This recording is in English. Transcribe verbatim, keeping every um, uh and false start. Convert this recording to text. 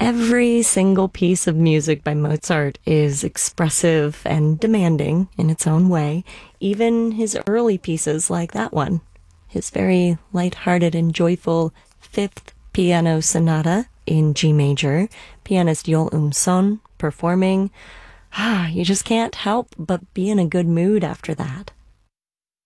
Every single piece of music by Mozart is expressive and demanding in its own way, even his early pieces like that one. His very light-hearted and joyful Fifth Piano Sonata in G major, pianist Yol Um-son performing. Ah, you just can't help but be in a good mood after that.